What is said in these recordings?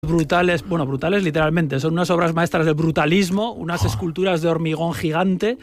brutales, bueno, brutales literalmente, son unas obras maestras del brutalismo, unas esculturas de hormigón gigante.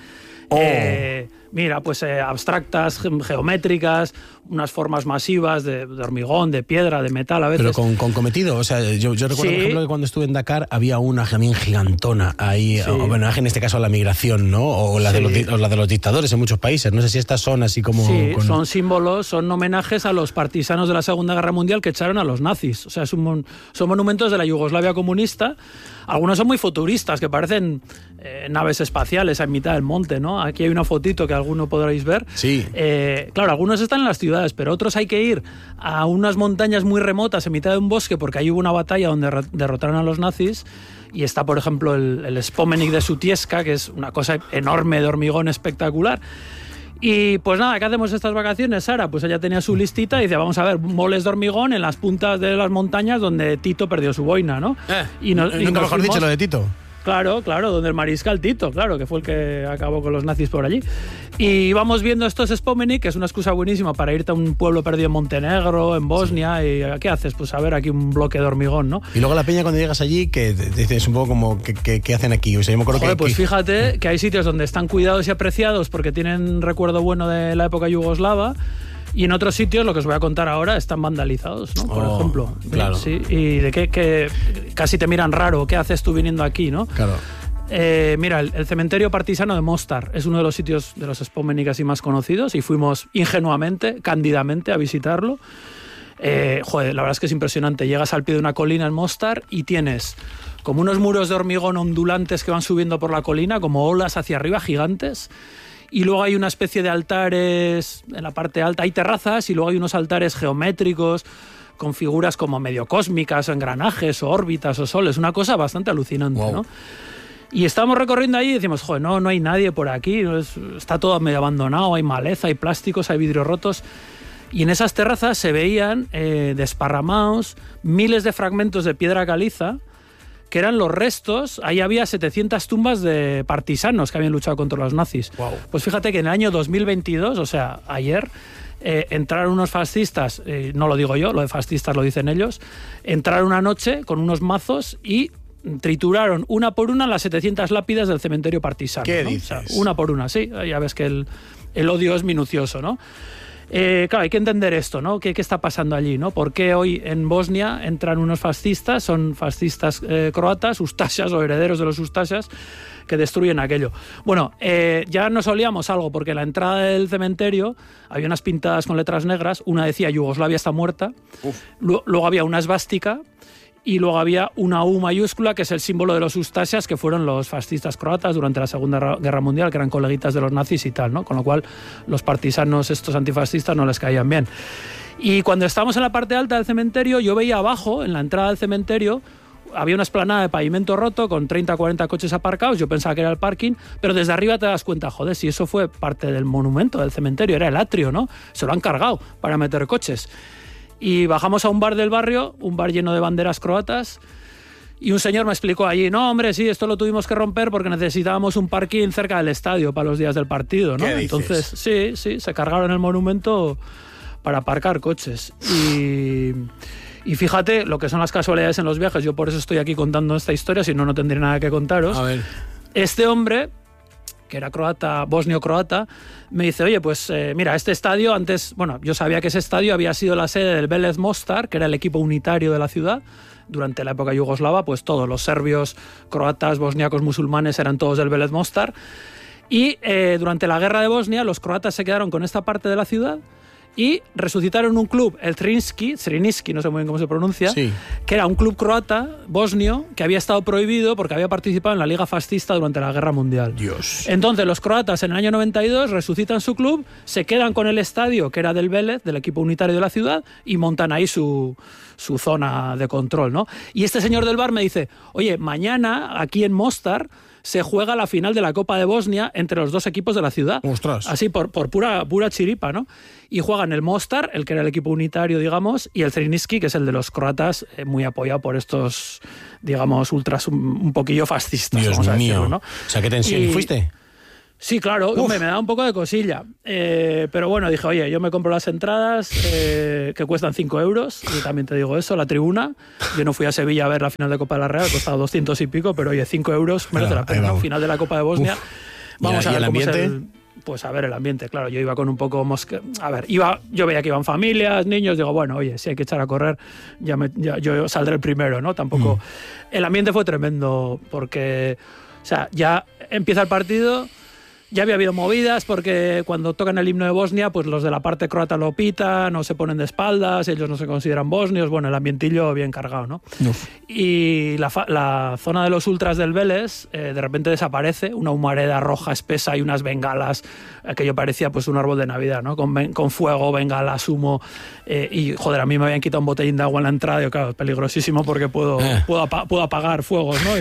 Mira, pues abstractas, geométricas, unas formas masivas de hormigón, de piedra, de metal a veces. Pero con cometido, o sea, yo recuerdo, por ejemplo, que cuando estuve en Dakar había una también gigantona ahí, homenaje en este caso a la migración, ¿no? O la de los dictadores en muchos países. No sé si estas son así como... Sí, son símbolos, son homenajes a los partisanos de la Segunda Guerra Mundial que echaron a los nazis. O sea, son monumentos de la Yugoslavia comunista. Algunos son muy futuristas, que parecen naves espaciales en mitad del monte, ¿no? Aquí hay una fotito que alguno podréis ver. Sí. Claro, algunos están en las ciudades, pero otros hay que ir a unas montañas muy remotas en mitad de un bosque, porque ahí hubo una batalla donde derrotaron a los nazis. Y está, por ejemplo, el Spomenik de Sutieska, que es una cosa enorme de hormigón espectacular. Y pues nada, ¿qué hacemos estas vacaciones, Sara? Pues ella tenía su listita y dice, vamos a ver, moles de hormigón en las puntas de las montañas donde Tito perdió su boina, ¿no? Nunca mejor dicho lo de Tito. Claro, donde el mariscal Tito, claro, que fue el que acabó con los nazis por allí. Y vamos viendo estos Spomenik, que es una excusa buenísima para irte a un pueblo perdido en Montenegro, en Bosnia, y ¿qué haces? Pues a ver aquí un bloque de hormigón, ¿no? Y luego la peña cuando llegas allí, que dices un poco como, ¿qué hacen aquí? O sea, yo me acuerdo pues fíjate que hay sitios donde están cuidados y apreciados porque tienen recuerdo bueno de la época yugoslava. Y en otros sitios, lo que os voy a contar ahora, están vandalizados, ¿no? Por ejemplo. Claro. Sí, y de que casi te miran raro, ¿qué haces tú viniendo aquí, no? Claro. Mira, el cementerio partisano de Mostar es uno de los sitios de los Spomenik así más conocidos y fuimos ingenuamente, cándidamente a visitarlo. La verdad es que es impresionante. Llegas al pie de una colina en Mostar y tienes como unos muros de hormigón ondulantes que van subiendo por la colina, como olas hacia arriba gigantes. Y luego hay una especie de altares en la parte alta, hay terrazas y luego hay unos altares geométricos con figuras como medio cósmicas, o engranajes, o órbitas, o soles, una cosa bastante alucinante, ¿no? Y estábamos recorriendo ahí y decimos, joder, no hay nadie por aquí, está todo medio abandonado, hay maleza, hay plásticos, hay vidrios rotos. Y en esas terrazas se veían desparramados miles de fragmentos de piedra caliza, que eran los restos, ahí había 700 tumbas de partisanos que habían luchado contra los nazis. Wow. Pues fíjate que en el año 2022, o sea, ayer, entraron unos fascistas, no lo digo yo, lo de fascistas lo dicen ellos, entraron una noche con unos mazos y trituraron una por una las 700 lápidas del cementerio partisano. ¿Qué dices? O sea, una por una, sí, ya ves que el odio es minucioso, ¿no? Claro, hay que entender esto, ¿no? ¿Qué está pasando allí, ¿no? ¿Por qué hoy en Bosnia entran unos fascistas, son fascistas croatas, Ustašas o herederos de los Ustašas, que destruyen aquello? Bueno, ya nos olíamos algo, porque en la entrada del cementerio había unas pintadas con letras negras, una decía Yugoslavia está muerta, luego había una esvástica, y luego había una U mayúscula, que es el símbolo de los Ustašas, que fueron los fascistas croatas durante la Segunda Guerra Mundial, que eran coleguitas de los nazis y tal, ¿no? Con lo cual los partisanos estos antifascistas no les caían bien. Y cuando estábamos en la parte alta del cementerio, yo veía abajo, en la entrada del cementerio, había una explanada de pavimento roto con 30 o 40 coches aparcados, yo pensaba que era el parking, pero desde arriba te das cuenta, joder, si eso fue parte del monumento del cementerio, era el atrio, ¿no? Se lo han cargado para meter coches. Y bajamos a un bar del barrio, un bar lleno de banderas croatas, y un señor me explicó allí, no, hombre, sí, esto lo tuvimos que romper porque necesitábamos un parking cerca del estadio para los días del partido, ¿no? Entonces, sí, se cargaron el monumento para aparcar coches. Y fíjate lo que son las casualidades en los viajes, yo por eso estoy aquí contando esta historia, si no, no tendría nada que contaros. A ver. Este hombre, que era croata, bosnio-croata, me dice, oye, pues mira, este estadio antes, bueno, yo sabía que ese estadio había sido la sede del Velez Mostar, que era el equipo unitario de la ciudad. Durante la época yugoslava, pues todos los serbios, croatas, bosniacos, musulmanes eran todos del Velez Mostar. Y durante la guerra de Bosnia, los croatas se quedaron con esta parte de la ciudad y resucitaron un club, el Zrinjski, no sé muy bien cómo se pronuncia, sí, que era un club croata, bosnio, que había estado prohibido porque había participado en la Liga Fascista durante la Guerra Mundial. Dios. Entonces los croatas en el año 92 resucitan su club, se quedan con el estadio, que era del Velez, del equipo unitario de la ciudad, y montan ahí su zona de control, ¿no? Y este señor del bar me dice, oye, mañana aquí en Mostar se juega la final de la Copa de Bosnia entre los dos equipos de la ciudad. ¡Ostras! Así, por pura chiripa, ¿no? Y juegan el Mostar, el que era el equipo unitario, digamos, y el Zrinjski, que es el de los croatas, muy apoyado por estos, digamos, ultras un poquillo fascistas. Dios vamos a mío. decirlo, ¿no? O sea, ¿qué tensión? ¿Y fuiste? Sí, claro, hombre, me da un poco de cosilla. Pero bueno, dije, oye, yo me compro las entradas que cuestan 5 euros, y también te digo eso, la tribuna. Yo no fui a Sevilla a ver la final de Copa de la Real, costaba 200 y pico, pero oye, 5 euros merece la pena, ¿no? Final de la Copa de Bosnia. Vamos a ver cómo es pues a ver el ambiente, claro, yo iba con un poco a ver, yo veía que iban familias, niños, digo, bueno, oye, si hay que echar a correr, yo saldré el primero, ¿no? Tampoco. El ambiente fue tremendo, porque, o sea, ya empieza el partido. Ya había habido movidas porque cuando tocan el himno de Bosnia, pues los de la parte croata lo pitan o se ponen de espaldas, ellos no se consideran bosnios, bueno, el ambientillo bien cargado, ¿no? Y la zona de los ultras del Vélez de repente desaparece, una humareda roja espesa y unas bengalas, aquello parecía pues un árbol de Navidad, ¿no? Con fuego, bengalas, humo, y joder, a mí me habían quitado un botellín de agua en la entrada, y claro, es peligrosísimo porque puedo apagar fuegos, ¿no?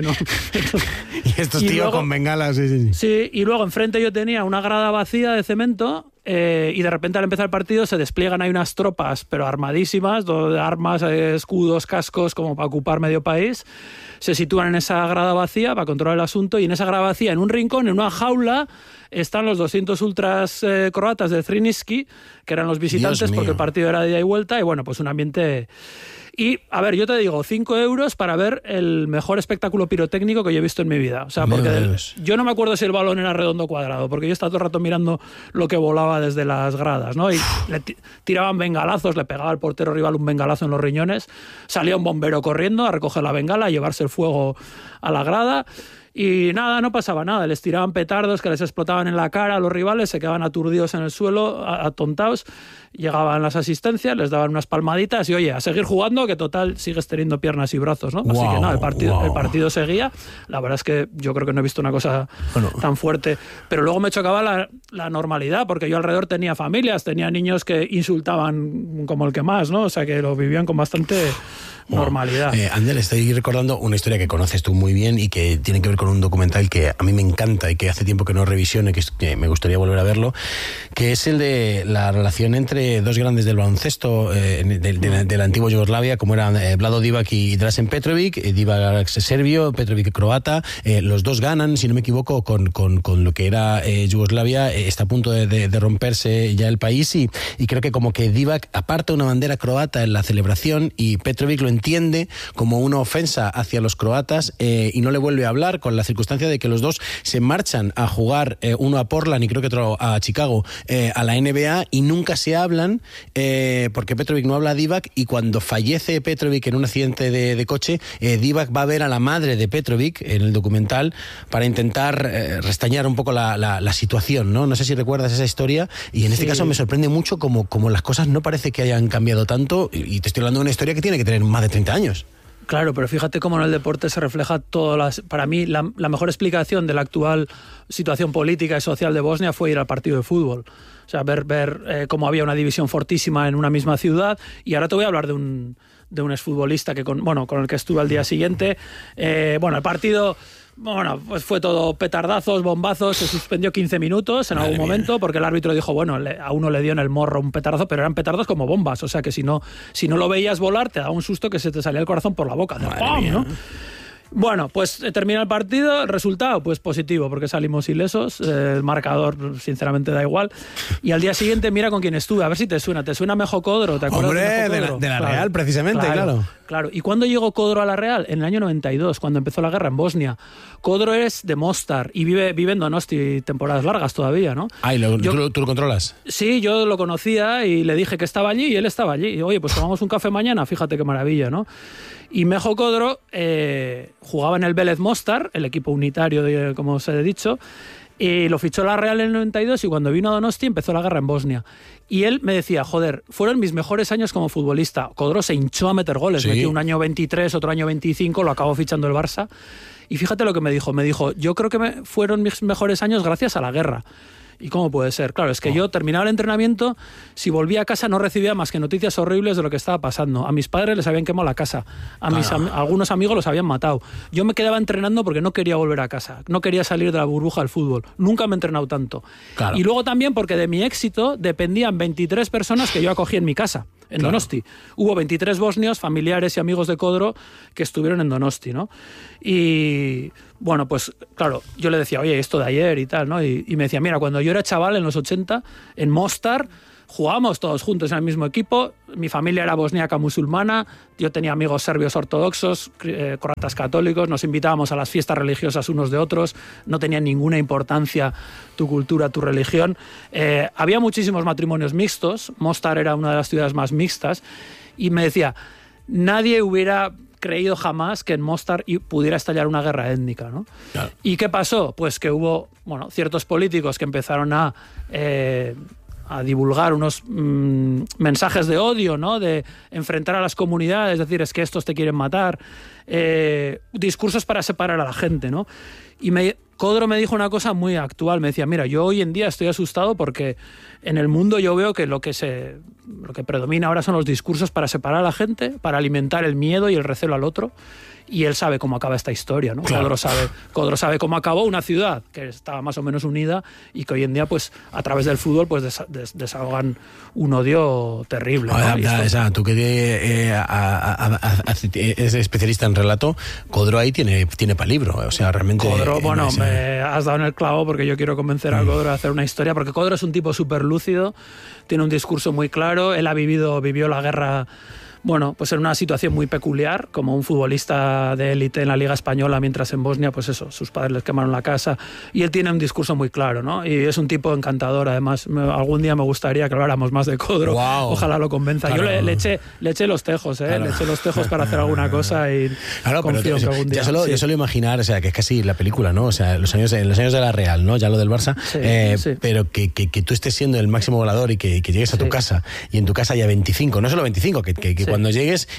Y estos tíos luego, con bengalas, sí. Sí, y luego enfrente yo tenía una grada vacía de cemento y de repente al empezar el partido se despliegan ahí unas tropas, pero armadísimas, de armas, escudos, cascos, como para ocupar medio país. Se sitúan en esa grada vacía para controlar el asunto, y en esa grada vacía, en un rincón, en una jaula, están los 200 ultras croatas de Zrinjski, que eran los visitantes porque el partido era de ida y vuelta, y bueno, pues un ambiente... Y, a ver, yo te digo, 5 euros para ver el mejor espectáculo pirotécnico que yo he visto en mi vida. O sea, porque yo no me acuerdo si el balón era redondo o cuadrado, porque yo estaba todo el rato mirando lo que volaba desde las gradas, ¿no? Y le tiraban bengalazos, le pegaba al portero rival un bengalazo en los riñones, salía un bombero corriendo a recoger la bengala, a llevarse el fuego a la grada. Y nada, no pasaba nada, les tiraban petardos que les explotaban en la cara a los rivales, se quedaban aturdidos en el suelo, atontados, llegaban las asistencias, les daban unas palmaditas y oye, a seguir jugando, que total sigues teniendo piernas y brazos, ¿no? Así que nada, el partido seguía. La verdad es que yo creo que no he visto una cosa tan fuerte, pero luego me chocaba la normalidad, porque yo alrededor tenía familias, tenía niños que insultaban como el que más, ¿no? O sea, que lo vivían con bastante... normalidad. Ander, estoy recordando una historia que conoces tú muy bien y que tiene que ver con un documental que a mí me encanta y que hace tiempo que no revisiono y que me gustaría volver a verlo, que es el de la relación entre dos grandes del baloncesto de la antigua Yugoslavia, como eran Vlado Divac y Dražen Petrovic. Divac serbio, Petrovic croata. Los dos ganan, si no me equivoco, con lo que era Yugoslavia. Está a punto de romperse ya el país y creo que como que Divac aparta una bandera croata en la celebración y Petrovic lo entiende como una ofensa hacia los croatas y no le vuelve a hablar, con la circunstancia de que los dos se marchan a jugar, uno a Portland y creo que otro a Chicago, a la NBA, y nunca se hablan porque Petrovic no habla a Divac, y cuando fallece Petrovic en un accidente de coche, Divac va a ver a la madre de Petrovic en el documental para intentar restañar un poco la situación, ¿no? No sé si recuerdas esa historia, y en este caso me sorprende mucho como las cosas no parece que hayan cambiado tanto, y te estoy hablando de una historia que tiene que tener más de 30 años. Claro, pero fíjate cómo en el deporte se refleja para mí, la mejor explicación de la actual situación política y social de Bosnia fue ir al partido de fútbol. O sea, ver cómo había una división fortísima en una misma ciudad. Y ahora te voy a hablar de un exfutbolista con el que estuve al día siguiente. El partido... Bueno, pues fue todo petardazos, bombazos, se suspendió 15 minutos en algún momento porque el árbitro dijo, bueno, a uno le dio en el morro un petardazo, pero eran petardos como bombas, o sea que si no lo veías volar te daba un susto que se te salía el corazón por la boca, ¿no? Bueno, pues termina el partido, el resultado, pues positivo, porque salimos ilesos, el marcador sinceramente da igual, y al día siguiente mira con quién estuve, a ver si te suena Mejo Codro, ¿te acuerdas? Hombre, de la Real, precisamente, claro. ¿Y cuándo llegó Codro a la Real? En el año 92, cuando empezó la guerra en Bosnia. Codro es de Mostar y vive en Donosti temporadas largas todavía, ¿no? ¿Tú lo controlas? Sí, yo lo conocía y le dije que estaba allí y él estaba allí. Y, oye, pues tomamos un café mañana, fíjate qué maravilla, ¿no? Y Mejo Codro jugaba en el Vélez Mostar, el equipo unitario, como os he dicho, y lo fichó la Real en el 92 y cuando vino a Donosti empezó la guerra en Bosnia. Y él me decía, joder, fueron mis mejores años como futbolista. Codro se hinchó a meter goles, metió un año 23, otro año 25, lo acabó fichando el Barça. Y fíjate lo que me dijo, yo creo que fueron mis mejores años gracias a la guerra. ¿Y cómo puede ser? Claro, es que yo terminaba el entrenamiento, si volvía a casa no recibía más que noticias horribles de lo que estaba pasando. A mis padres les habían quemado la casa, algunos amigos los habían matado. Yo me quedaba entrenando porque no quería volver a casa, no quería salir de la burbuja del fútbol. Nunca me he entrenado tanto. Claro. Y luego también porque de mi éxito dependían 23 personas que yo acogí en mi casa. en Donosti. Hubo 23 bosnios, familiares y amigos de Kodro, que estuvieron en Donosti, ¿no? Y bueno, pues claro, yo le decía, oye, esto de ayer y tal, ¿no? Y me decía, mira, cuando yo era chaval en los 80, en Mostar, jugábamos todos juntos en el mismo equipo, mi familia era bosníaca musulmana, yo tenía amigos serbios ortodoxos, croatas católicos, nos invitábamos a las fiestas religiosas unos de otros, no tenía ninguna importancia tu cultura, tu religión. Había muchísimos matrimonios mixtos, Mostar era una de las ciudades más mixtas, y me decía, nadie hubiera creído jamás que en Mostar pudiera estallar una guerra étnica, ¿no? Claro. ¿Y qué pasó? Pues que hubo, bueno, ciertos políticos que empezaron a divulgar unos mensajes de odio, ¿no? De enfrentar a las comunidades, es decir, es que estos te quieren matar, discursos para separar a la gente, ¿no? Y Kodro me dijo una cosa muy actual, me decía, mira, yo hoy en día estoy asustado porque en el mundo yo veo que lo que predomina ahora son los discursos para separar a la gente, para alimentar el miedo y el recelo al otro. Y él sabe cómo acaba esta historia, ¿no? Claro. Kodro sabe cómo acabó una ciudad que estaba más o menos unida y que hoy en día, pues, a través del fútbol, pues desahogan un odio terrible, ¿no? Tú que eres especialista en relato, Kodro ahí tiene para libro, o sea, realmente... Kodro, bueno, me has dado en el clavo porque yo quiero convencer a Kodro a hacer una historia, porque Kodro es un tipo súper lúcido, tiene un discurso muy claro, él vivió la guerra... Bueno, pues en una situación muy peculiar, como un futbolista de élite en la Liga Española, mientras en Bosnia, pues eso, sus padres les quemaron la casa, y él tiene un discurso muy claro, ¿no? Y es un tipo encantador, además, algún día me gustaría que habláramos más de Kodro, wow. Ojalá lo convenza. Claro. Yo le eché los tejos, claro. Le eché los tejos para hacer alguna cosa y claro, confío pero que algún día... Yo solo imaginar, o sea, que es casi la película, ¿no? O sea, en los años de la Real, ¿no? Ya lo del Barça, sí. Pero que tú estés siendo el máximo goleador y que llegues a tu casa, y en tu casa haya 25, no solo 25, que cuando llegues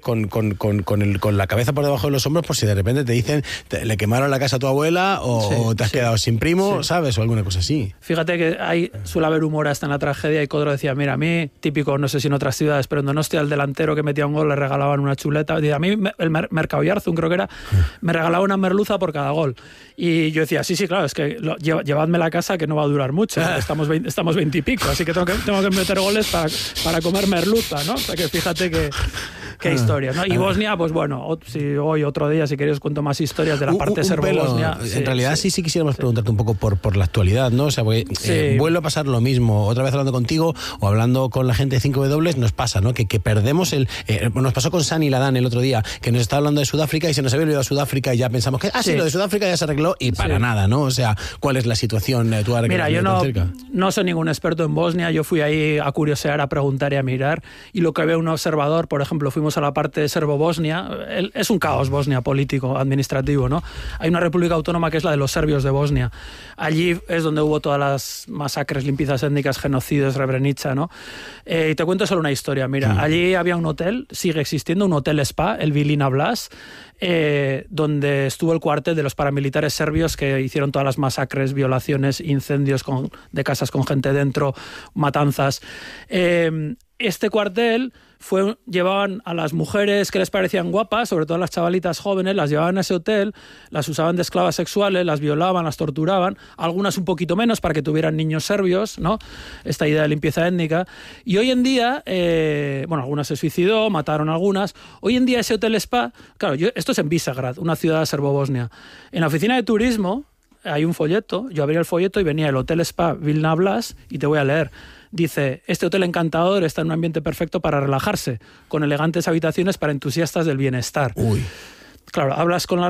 con la cabeza por debajo de los hombros por si de repente te dicen le quemaron la casa a tu abuela o te has quedado sin primo, ¿sabes? O alguna cosa así. Fíjate que suele haber humor hasta en la tragedia, y Kodro decía, mira, a mí, típico, no sé si en otras ciudades, pero en Donosti al delantero que metía un gol le regalaban una chuleta. A mí el Mercado Yarzun, creo que era, me regalaba una merluza por cada gol. Y yo decía, sí, claro, es que llevadme la casa que no va a durar mucho, estamos 20 y pico, así que tengo que meter goles para comer merluza, ¿no? O sea que fíjate qué historia, ¿no? Y Bosnia, pues bueno, si hoy otro día, si queréis, cuento más historias de la parte serbo-bosnia. En realidad sí quisiéramos preguntarte un poco por la actualidad, ¿no? O sea, porque vuelve a pasar lo mismo. Otra vez hablando contigo o hablando con la gente de 5W, nos pasa, ¿no? Que perdemos nos pasó con Sani Ladán el otro día, que nos estaba hablando de Sudáfrica y se nos había olvidado Sudáfrica y ya pensamos que, lo de Sudáfrica ya se arregló y para nada, ¿no? O sea, ¿cuál es la situación? Tú ahora Mira, yo no soy ningún experto en Bosnia, yo fui ahí a curiosear, a preguntar y a mirar, y lo que veo un observador, por ejemplo, fuimos a la parte serbo-bosnia, es un caos Bosnia político, administrativo, ¿no? Hay una república autónoma que es la de los serbios de Bosnia. Allí es donde hubo todas las masacres, limpiezas étnicas, genocidios, Srebrenica, ¿no? Y te cuento solo una historia, mira, allí había un hotel, sigue existiendo, un hotel spa, el Vilina Blas, donde estuvo el cuartel de los paramilitares serbios que hicieron todas las masacres, violaciones, incendios de casas con gente dentro, matanzas. Este cuartel llevaban a las mujeres que les parecían guapas, sobre todo a las chavalitas jóvenes, las llevaban a ese hotel, las usaban de esclavas sexuales, las violaban, las torturaban, algunas un poquito menos para que tuvieran niños serbios, ¿no? Esta idea de limpieza étnica. Y hoy en día, algunas se suicidó, mataron a algunas. Hoy en día ese hotel spa, claro, esto es en Visegrad, una ciudad serbo-bosnia. En la oficina de turismo hay un folleto, yo abría el folleto y venía el hotel spa Vilna Blas, y te voy a leer. Dice, este hotel encantador está en un ambiente perfecto para relajarse, con elegantes habitaciones para entusiastas del bienestar. Uy. Claro, hablas con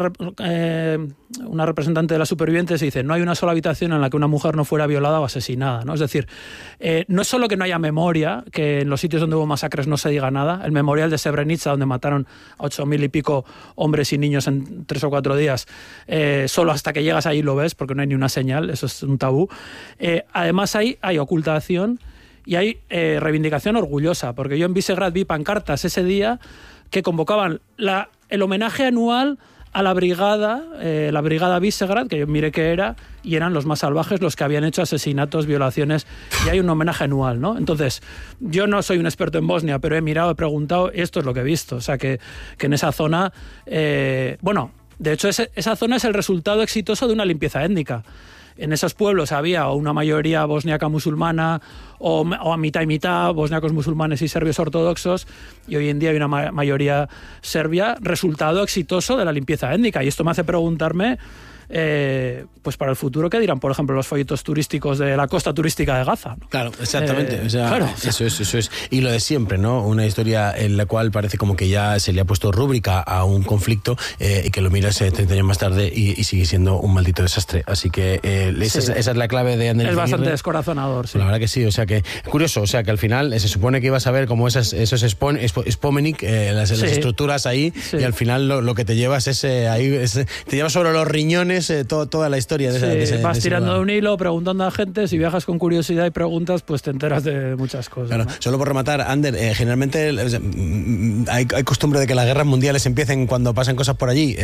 una representante de las supervivientes y dice, no hay una sola habitación en la que una mujer no fuera violada o asesinada, ¿no? Es decir, no es solo que no haya memoria, que en los sitios donde hubo masacres no se diga nada. El memorial de Srebrenica, donde mataron a 8.000 y pico hombres y niños en 3 o 4 días, solo hasta que llegas ahí lo ves, porque no hay ni una señal, eso es un tabú. Además hay ocultación y hay reivindicación orgullosa, porque yo en Visegrad vi pancartas ese día que convocaban el homenaje anual a la brigada Visegrad, que yo miré que era, y eran los más salvajes, los que habían hecho asesinatos, violaciones, y hay un homenaje anual, ¿no? Entonces, yo no soy un experto en Bosnia, pero he mirado, he preguntado, esto es lo que he visto. O sea, que en esa zona, de hecho, esa zona es el resultado exitoso de una limpieza étnica. en esos pueblos había una mayoría bosniaca musulmana o a mitad y mitad, bosniacos musulmanes y serbios ortodoxos, y hoy en día hay una mayoría serbia, resultado exitoso de la limpieza étnica. Y esto me hace preguntarme, pues para el futuro, ¿qué dirán, por ejemplo, los folletos turísticos de la costa turística de Gaza, ¿no? Claro, exactamente. Claro. Eso es. Y lo de siempre, ¿no? Una historia en la cual parece como que ya se le ha puesto rúbrica a un conflicto y que lo miras 30 años más tarde y sigue siendo un maldito desastre. Así que esa es la clave de Ander. Es bastante descorazonador, sí. La verdad que sí, o sea que curioso, o sea que al final se supone que ibas a ver como esos Spomenik, las estructuras ahí, y al final lo que te llevas es te llevas sobre los riñones toda la historia de ese vas tirando lugar. de un hilo, preguntando a gente, si viajas con curiosidad y preguntas, pues te enteras de muchas cosas. Claro, ¿no? Solo por rematar, Ander, generalmente hay costumbre de que las guerras mundiales empiecen cuando pasan cosas por allí.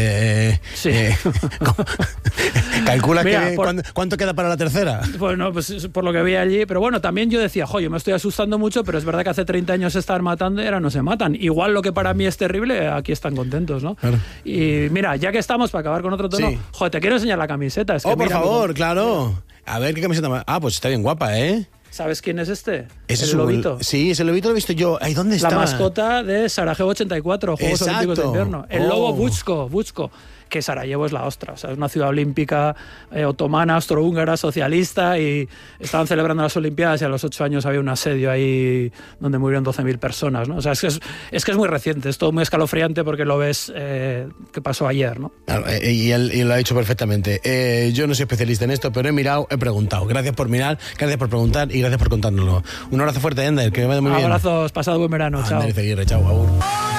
Calcula. Mira, ¿cuánto queda para la tercera? Bueno, pues por lo que vi allí, pero bueno, también yo decía, yo me estoy asustando mucho, pero es verdad que hace 30 años se estaban matando y ahora no se matan. Igual lo que para mí es terrible, aquí están contentos, ¿no? Claro. Y mira, ya que estamos, para acabar con otro tono, te quiero enseñar la camiseta. Es que por favor, claro. A ver qué camiseta más. Pues está bien guapa, ¿eh? ¿Sabes quién es este? ¿Es el lobito? Sí, ese lobito lo he visto yo. ¿Ahí dónde está? La mascota de Sarajevo 84, Juegos Olímpicos de Invierno. El lobo Vučko, que Sarajevo es la ostra. O sea, es una ciudad olímpica otomana, austrohúngara, socialista, y estaban celebrando las Olimpiadas y a los 8 años había un asedio ahí donde murieron 12.000 personas, ¿no? O sea, es que es muy reciente, es todo muy escalofriante porque lo ves que pasó ayer, ¿no? Claro, y él lo ha dicho perfectamente. Yo no soy especialista en esto, pero he mirado, he preguntado. Gracias por mirar, gracias por preguntar y gracias por contárnoslo. Un abrazo fuerte, Ander, que me vaya muy bien. Abrazos, pasado buen verano, chao. Ander Izaguirre, chao, agur.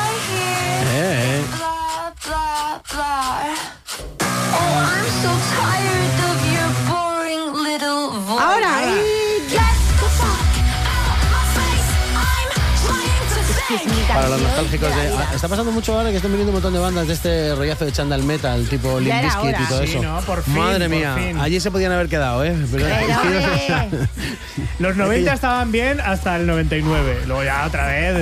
Ahora, para los nostálgicos está pasando mucho ahora que están viniendo un montón de bandas de este rollazo de chandal metal, tipo Limp Bizkit y todo eso. ¿no? Por fin, madre mía, allí se podían haber quedado, ¿eh? Los 90 estaban bien hasta el 99. Luego ya otra vez.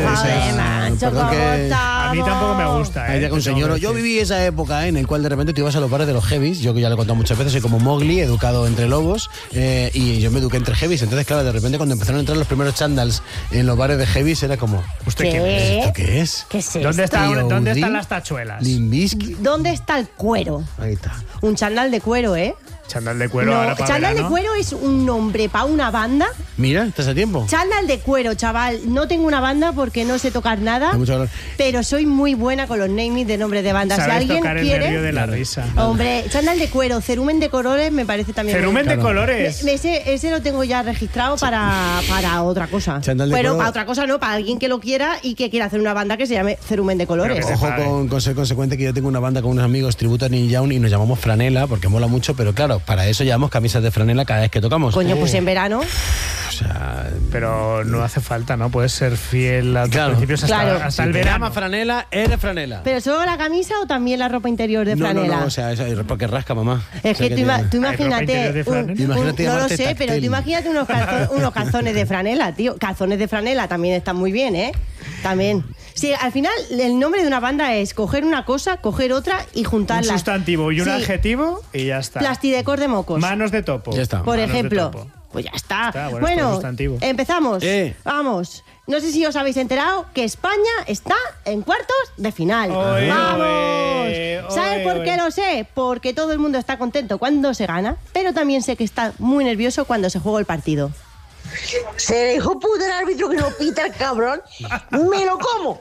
A mí tampoco me gusta, ¿eh? Yo viví esa época en el cual de repente te ibas a los bares de los heavies. Yo que ya lo he contado muchas veces, soy como Mowgli, educado entre lobos, y yo me eduqué entre heavies. Entonces, claro, de repente cuando empezaron a entrar los primeros chandals en los bares de heavies era como, ¿Qué? ¿Esto qué es? ¿Qué es esto? ¿Dónde están las tachuelas? Limp Bizkit. ¿Dónde está el cuero? Ahí está. Un chándal de cuero, ¿eh? Chándal de cuero No, ahora para chándal de verano. cuero es un nombre para una banda. Mira, estás a tiempo. Chándal de cuero, chaval. No tengo una banda porque no sé tocar nada, Hay mucho valor. pero soy muy buena con los naming de nombres de bandas. Si Sabes alguien tocar el nervio quiere, de la risa. hombre, chándal de cuero, cerumen de colores me parece también. Cerumen de colores. Ese lo tengo ya registrado para otra cosa. Chándal de Pero cuero. para otra cosa no, para alguien que lo quiera y que quiera hacer una banda que se llame cerumen de colores. Pero que Ojo con ser consecuente, que yo tengo una banda con unos amigos, tributo a Neil Young, y nos llamamos Franela porque mola mucho, pero claro, para eso llevamos camisas de franela cada vez que tocamos. Coño, pues en verano. O sea, Pero no hace falta, ¿no? Puedes ser fiel a tus principios hasta, Claro. hasta si el te verano. llama franela, eres franela. ¿Pero solo la camisa o también la ropa interior de franela? No, o sea, porque rasca, mamá. Es O sea, que tú ¿Hay ropa imagínate, interior de franela? Imagínate no lo llamarte sé, pero táctil. tú imagínate unos calzones de franela, tío. Calzones de franela también están muy bien, ¿eh? También. Sí, al final el nombre de una banda es coger una cosa, coger otra y Un juntarlas. sustantivo y un Sí. adjetivo y ya está. Plastidecor de mocos. Manos de topo. Ya está. Por Manos de ejemplo. topo. Pues ya está. Está, bueno, esto es Bueno, sustantivo. empezamos. Vamos. No sé si os habéis enterado que España está en cuartos de final. Oe, ¡Vamos! oe, ¿Sabes por qué oe. lo sé? Porque todo el mundo está contento cuando se gana, pero también sé que está muy nervioso cuando se juega el partido. Se dejó puto el árbitro que no pita el cabrón. ¡Me lo como!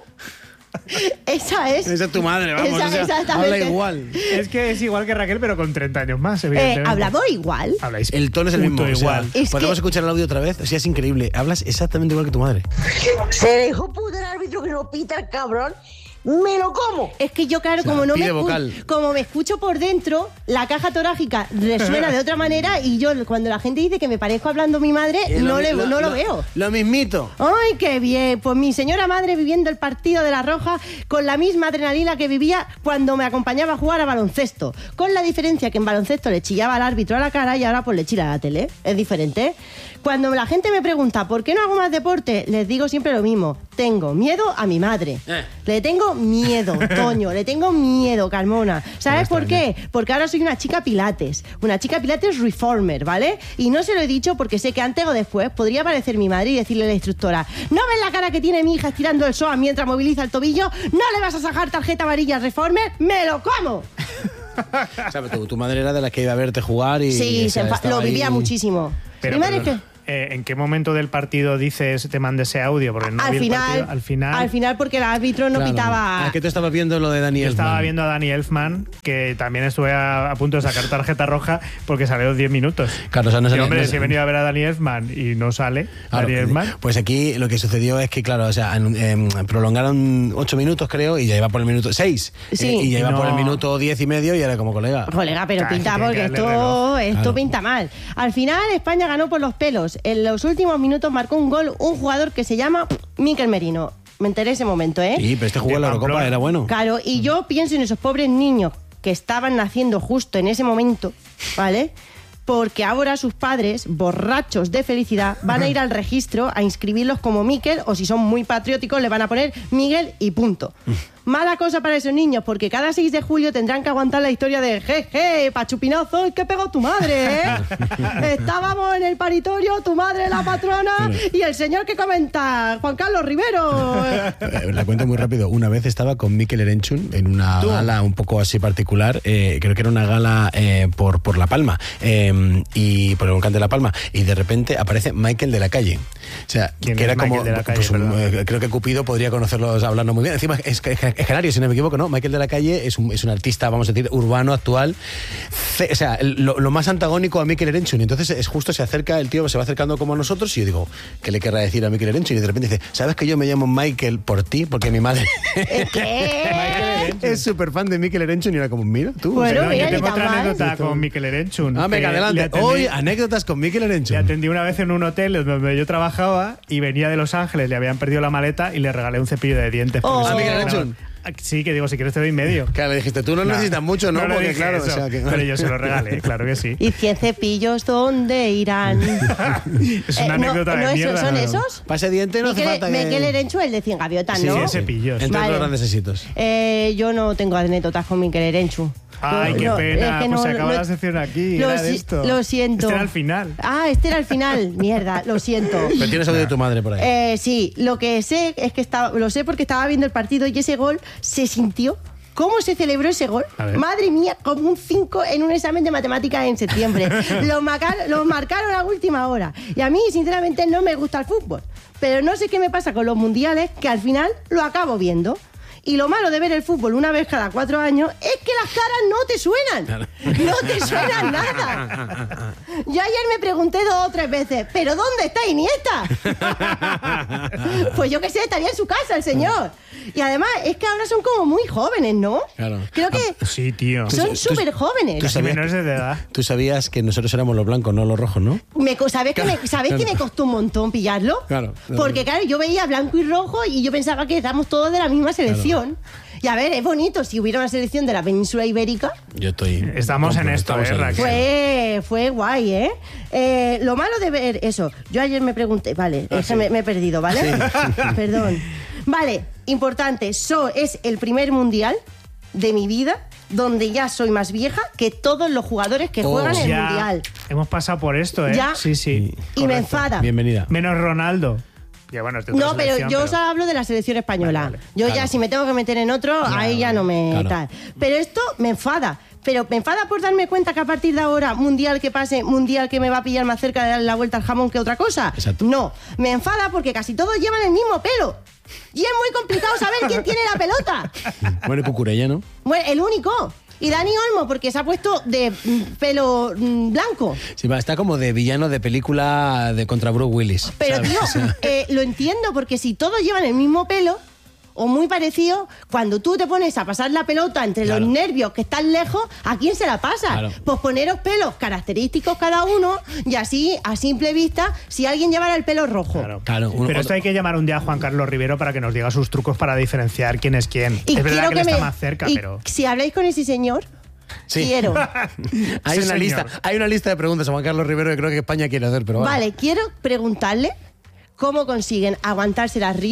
Esa es. Esa es tu madre, vamos. Esa, o sea, exactamente. habla igual. Es que es igual que Raquel, pero con 30 años más, evidentemente. ¿Hablamos igual? Habláis El tono es el mismo. puto o sea, igual. Es podemos que- escuchar el audio otra vez. O sea, es increíble. Hablas exactamente igual que tu madre. Se dejó puto el árbitro que no pita el cabrón. ¡Me lo como! Es que yo, claro, O sea, como pide vocal. como me escucho por dentro, la caja torácica resuena de otra manera y yo, cuando la gente dice que me parezco hablando a mi madre, no lo veo. Lo mismito. ¡Ay, qué bien! Pues mi señora madre viviendo el partido de La Roja con la misma adrenalina que vivía cuando me acompañaba a jugar a baloncesto. Con la diferencia que en baloncesto le chillaba al árbitro a la cara y ahora pues le chilla a la tele. Es diferente. Cuando la gente me pregunta ¿por qué no hago más deporte? Les digo siempre lo mismo. tengo miedo a mi madre. Le tengo miedo, Toño, le tengo miedo, Carmona. ¿Sabes por qué? Porque ahora soy una chica pilates reformer, ¿vale? Y no se lo he dicho porque sé que antes o después podría aparecer mi madre y decirle a la instructora: ¿no ves la cara que tiene mi hija estirando el psoas mientras moviliza el tobillo? ¿No le vas a sacar tarjeta amarilla reformer? ¡Me lo como! O sea, tu madre era de las que iba a verte jugar y... Sí, lo vivía muchísimo. Pero, mi madre perdona, ¿en qué momento del partido dices te mande ese audio? Porque no vi el partido. Al final, porque el árbitro no pitaba. ¿Qué te estabas viendo lo de Danny Elfman? Estaba viendo a Danny Elfman, que también estuve a punto de sacar tarjeta roja porque salió 10 minutos. Claro, o sea, si he venido a ver a Danny Elfman y no sale Danny Elfman. Pues aquí lo que sucedió es que, claro, o sea, prolongaron 8 minutos, creo, y ya iba por el minuto 6. Sí. Y ya iba por el minuto 10 y medio y era como colega. Colega, pero pinta porque esto pinta mal. Al final, España ganó por los pelos. En los últimos minutos marcó un gol un jugador que se llama Mikel Merino. Me enteré ese momento, ¿eh? Sí, pero este jugó en la Eurocopa, era bueno. Claro, y yo pienso en esos pobres niños que estaban naciendo justo en ese momento, ¿vale? Porque ahora sus padres, borrachos de felicidad, van a ir al registro a inscribirlos como Mikel, o si son muy patrióticos le van a poner Miguel y punto. Mala cosa para esos niños, porque cada 6 de julio tendrán que aguantar la historia de jeje, pachupinazo, ¿qué pegó tu madre, Estábamos en el paritorio, tu madre, la patrona, y el señor que comenta, Juan Carlos Rivero. La cuento muy rápido. Una vez estaba con Mikel Erenchun en una gala un poco así particular, creo que era una gala por La Palma, y por el volcán de La Palma, y de repente aparece Michael de la Calle. O sea, que era como... de la Calle, creo que Cupido podría conocerlos hablando muy bien. Encima es canario, si no me equivoco, ¿no? Michael de la Calle es un artista, vamos a decir, urbano, actual. O sea, lo más antagónico a Mikel Erenchun. Y entonces es justo, se acerca, el tío se va acercando como a nosotros y yo digo, ¿qué le querrá decir a Mikel Erenchun? Y de repente dice, ¿sabes que yo me llamo Michael por ti? Porque mi madre es súper fan de Mikel Erenchun. Y era como, mira, tú. Bueno, Yo mira, tengo ni tan otra mal. anécdota con Mikel Erenchun. Venga, adelante. Hoy, anécdotas con Mikel Erenchun. Le atendí una vez en un hotel donde yo trabajaba y venía de Los Ángeles, le habían perdido la maleta y le regalé un cepillo de dientes. Oh. ¿A Mikel Erenchun? Sí, que digo, si quieres te doy medio. Claro, le dijiste, tú no necesitas mucho, ¿no? le Porque dije claro, eso, o sea, que... pero yo se lo regalé, claro que sí. ¿Y 100 cepillos dónde irán? Es una anécdota de mierda. ¿Son no. esos? Pase diente, no hace falta que... Mikel Erenchun, el de 100 gaviotas, Sí, ¿no? 100 cepillos. Entre Vale. los grandes éxitos. Yo no tengo anécdotas con Mikel Erenchun. Ay, qué pena. es que Pues se no- acaba no- la sección aquí. Lo Era de si- esto. lo siento. Este era el final. Este era el final. Mierda, lo siento. Pero tienes audio de tu madre por ahí. Sí, lo que sé es que lo sé porque estaba viendo el partido y ese gol se sintió. ¿Cómo se celebró ese gol? A ver. Madre mía, como un 5 en un examen de matemáticas en septiembre. Lo marcaron a última hora. Y a mí, sinceramente, no me gusta el fútbol. Pero no sé qué me pasa con los mundiales, que al final lo acabo viendo. Y lo malo de ver el fútbol una vez cada 4 años es que las caras no te suenan. No te suenan nada. Yo ayer me pregunté 2 o 3 veces, ¿pero dónde está Iniesta? Pues yo qué sé, estaría en su casa el señor. Y además es que ahora son como muy jóvenes, ¿no? Claro. Creo que Sí, tío. son súper jóvenes. Casi menores de edad. Tú sabías que nosotros éramos los blancos, no los rojos, ¿no? ¿Sabes que me costó un montón pillarlo? Claro. Porque claro, yo veía blanco y rojo y yo pensaba que éramos todos de la misma selección. Y a ver, es bonito, si hubiera una selección de la península ibérica, Yo estoy... Estamos en esto, estamos ahí. Raquel. fue guay, ¿eh? Lo malo de ver eso, yo ayer me pregunté, vale, es que me he perdido, ¿vale? Perdón. Vale, importante, es el primer mundial de mi vida donde ya soy más vieja que todos los jugadores que juegan el Ya mundial. hemos pasado por esto, ¿eh? Ya. Sí, sí. Y me correcto. enfada. Bienvenida. Menos Ronaldo. Ya, bueno, es de otra No, pero selección, yo os hablo de la selección española. Vale, vale. Yo Claro. ya, si me tengo que meter en otro, ahí ya no me Claro. tal. Pero esto me enfada. Pero me enfada por darme cuenta que a partir de ahora, mundial que pase, mundial que me va a pillar más cerca de darle la vuelta al jamón que otra cosa. Exacto. No, me enfada porque casi todos llevan el mismo pelo. Y es muy complicado saber quién tiene la pelota. Bueno, y Cucurella, ¿no? Bueno, el único. Y Dani Olmo, porque se ha puesto de pelo blanco. Sí, va, está como de villano de película de contra Bruce Willis. Pero, ¿sabes? tío, O sea, lo entiendo, porque si todos llevan el mismo pelo, o muy parecido, cuando tú te pones a pasar la pelota entre Claro. los nervios que están lejos, ¿a quién se la pasa? Claro. Pues poneros pelos característicos cada uno, y así, a simple vista, si alguien llevara el pelo rojo. Claro, Pero esto hay que llamar un día a Juan Carlos Rivero para que nos diga sus trucos para diferenciar quién es quién. Y es verdad quiero que él está más cerca, y pero... si habláis con ese señor, Sí. quiero. hay, Sí, una señor. hay una lista de preguntas a Juan Carlos Rivero que creo que España quiere hacer, pero Vale, quiero preguntarle cómo consiguen aguantarse la risa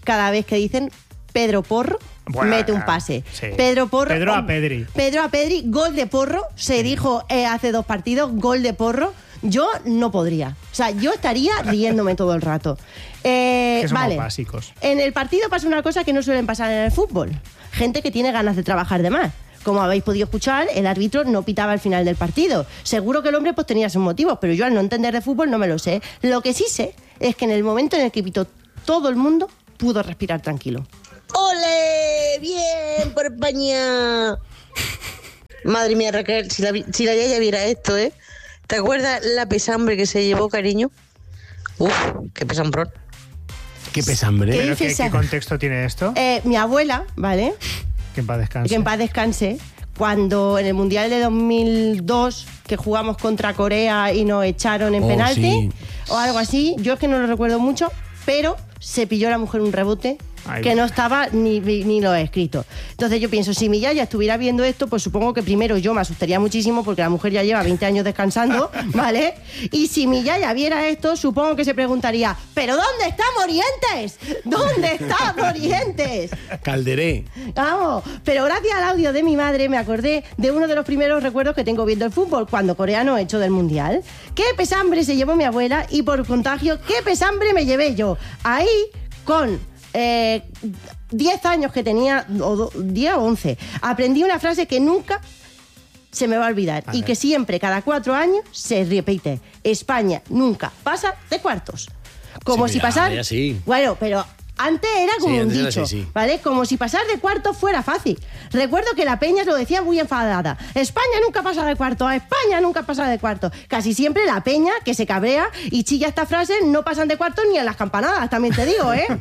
cada vez que dicen Pedro Porro Bueno, mete un pase. sí. Pedro Porro. Pedro a Pedri. Pedro a Pedri, gol de Porro. Se dijo hace 2 partidos, gol de Porro. Yo no podría. O sea, yo estaría riéndome todo el rato. Que somos vale. básicos. En el partido pasa una cosa que no suelen pasar en el fútbol. Gente que tiene ganas de trabajar de más. Como habéis podido escuchar, el árbitro no pitaba al final del partido. Seguro que el hombre pues tenía sus motivos, pero yo al no entender de fútbol no me lo sé. Lo que sí sé es que en el momento en el que pitó, todo el mundo pudo respirar tranquilo. ¡Ole! ¡Bien por España! Madre mía, Raquel, si la Yaya viera esto, ¿eh? ¿Te acuerdas la pesambre que se llevó, cariño? Uf, qué pesambrón. Qué pesambre. ¿Qué ¿Pero dices? qué contexto tiene esto? Mi abuela, ¿vale? Que en paz descanse. Que en paz descanse, cuando en el Mundial de 2002, que jugamos contra Corea y nos echaron en Oh, penalti, sí. o algo así, yo es que no lo recuerdo mucho, pero se pilló la mujer un rebote Ay, que no estaba ni lo escrito. Entonces yo pienso, si mi yaya estuviera viendo esto, pues supongo que primero yo me asustaría muchísimo porque la mujer ya lleva 20 años descansando, ¿vale? Y si mi yaya viera esto, supongo que se preguntaría, ¿pero dónde está Morientes? ¿Dónde está Morientes? Calderé. Vamos, pero gracias al audio de mi madre me acordé de uno de los primeros recuerdos que tengo viendo el fútbol, cuando Corea nos echó del Mundial. ¿Qué pesambre se llevó mi abuela? Y por contagio, ¿qué pesambre me llevé yo? Ahí, con 10 años que tenía, o 10 o 11, aprendí una frase que nunca se me va a olvidar y que siempre, cada 4 años, se repite. España nunca pasa de cuartos. Como Sí, si ya, pasar... ya sí. Bueno, pero... Antes era como Sí, un antes era dicho, así, sí. ¿vale? Como si pasar de cuarto fuera fácil. Recuerdo que la Peña lo decía muy enfadada. España nunca pasa de cuarto, a España nunca pasa de cuarto. Casi siempre la Peña, que se cabrea y chilla esta frase, no pasan de cuarto ni en las campanadas, también te digo, ¿eh?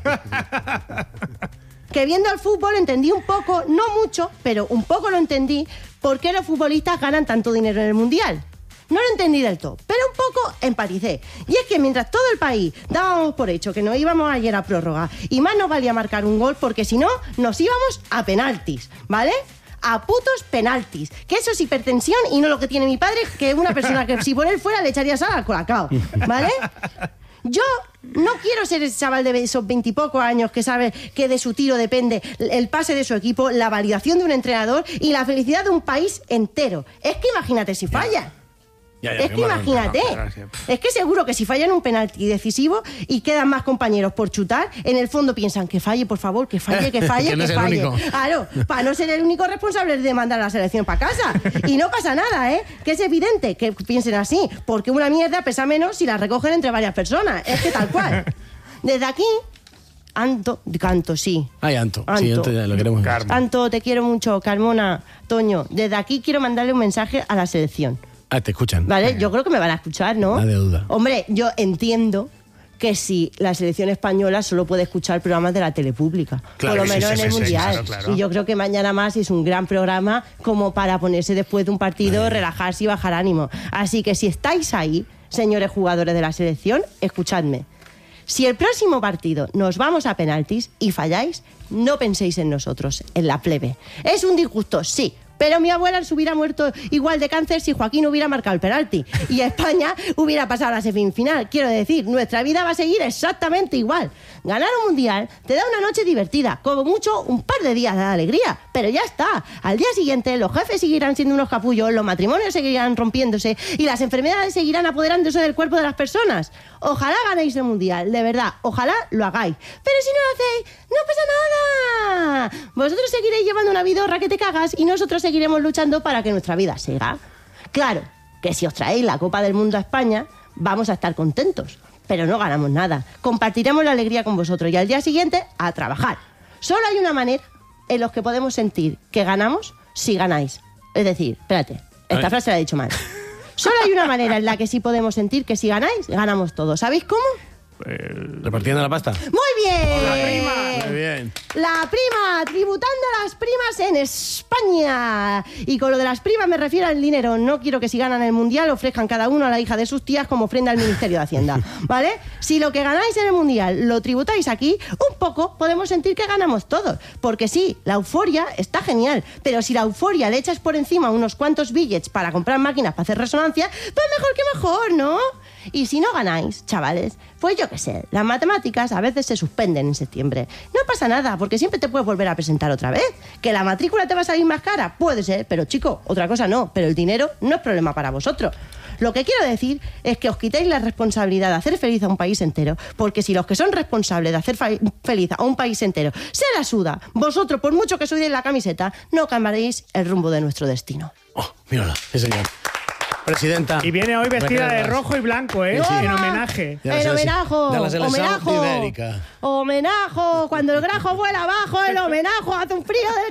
Que viendo el fútbol entendí un poco, no mucho, pero un poco lo entendí, por qué los futbolistas ganan tanto dinero en el Mundial. No lo entendí del todo, pero un poco empaticé. Y es que mientras todo el país dábamos por hecho que nos íbamos ayer a prórroga y más nos valía marcar un gol porque si no, nos íbamos a penaltis, ¿vale? A putos penaltis. Que eso es hipertensión y no lo que tiene mi padre, que es una persona que si por él fuera le echaría sal al colacao, ¿vale? Yo no quiero ser ese chaval de esos 20 y pocos años que sabe que de su tiro depende el pase de su equipo, la validación de un entrenador y la felicidad de un país entero. Es que imagínate si falla. Es que imagínate, es que seguro que si fallan un penalti decisivo y quedan más compañeros por chutar, en el fondo piensan que falle, por favor, que falle, que falle, Que no que sea el falle. único. Claro, para no ser el único responsable de mandar a la selección para casa. Y no pasa nada, ¿eh? Que es evidente que piensen así, porque una mierda pesa menos si la recogen entre varias personas. Es que tal cual. Desde aquí, Canto, sí. Ay, Anto. Sí, Anto. Anto, lo queremos. Carmen. Anto, te quiero mucho, Carmona, Toño. Desde aquí quiero mandarle un mensaje a la selección. Ah, te escuchan. ¿Vale? Yo creo que me van a escuchar, ¿no? Nada de duda. Hombre, yo entiendo que si la selección española solo puede escuchar programas de la tele pública, Claro, por lo sí, menos sí, en sí, el sí, Mundial. claro. Y yo creo que Mañana Más es un gran programa como para ponerse después de un partido, relajarse y bajar ánimo. Así que si estáis ahí, señores jugadores de la selección, escuchadme. Si el próximo partido nos vamos a penaltis y falláis, no penséis en nosotros, en la plebe. Es un disgusto, sí, pero mi abuela se hubiera muerto igual de cáncer si Joaquín hubiera marcado el penalti y España hubiera pasado a la semifinal. Quiero decir, nuestra vida va a seguir exactamente igual. Ganar un mundial te da una noche divertida, como mucho un par de días de alegría, pero ya está. Al día siguiente los jefes seguirán siendo unos capullos, los matrimonios seguirán rompiéndose y las enfermedades seguirán apoderándose del cuerpo de las personas. Ojalá ganéis el mundial, de verdad, ojalá lo hagáis. Pero si no lo hacéis, no pasa nada. Vosotros seguiréis llevando una vidorra que te cagas y nosotros seguiremos luchando para que nuestra vida siga. Claro, que si os traéis la Copa del Mundo a España, vamos a estar contentos, pero no ganamos nada. Compartiremos la alegría con vosotros y al día siguiente a trabajar. Solo hay una manera en la que podemos sentir que ganamos si ganáis. Es decir, espérate, esta frase la he dicho mal. Solo hay una manera en la que sí podemos sentir que si ganáis, ganamos todos. ¿Sabéis cómo? Repartiendo la pasta. ¡Muy bien! ¡La prima! Muy bien. La prima, tributando a las primas en España. Y con lo de las primas me refiero al dinero. No quiero que si ganan el Mundial ofrezcan cada uno a la hija de sus tías como ofrenda al Ministerio de Hacienda, ¿vale? Si lo que ganáis en el Mundial lo tributáis aquí, un poco podemos sentir que ganamos todos. Porque sí, la euforia está genial, pero si la euforia le echas por encima unos cuantos billets para comprar máquinas para hacer resonancia, pues mejor que mejor, ¿no? Y si no ganáis, chavales, pues yo qué sé, las matemáticas a veces se suspenden en septiembre. No pasa nada, porque siempre te puedes volver a presentar otra vez. ¿Que la matrícula te va a salir más cara? Puede ser, pero chico, otra cosa no. Pero el dinero no es problema para vosotros. Lo que quiero decir es que os quitéis la responsabilidad de hacer feliz a un país entero, porque si los que son responsables de hacer feliz a un país entero se la suda, vosotros, por mucho que sudéis la camiseta, no cambiaréis el rumbo de nuestro destino. Oh, mírala, sí señor. Presidenta. Y viene hoy vestida Raquel de Ras. rojo y blanco, ¿eh? Sí. En homenaje. De la El selección- homenajo, de la selección homenajo, ibérica. homenajo, cuando el grajo vuela abajo, el homenajo hace un frío del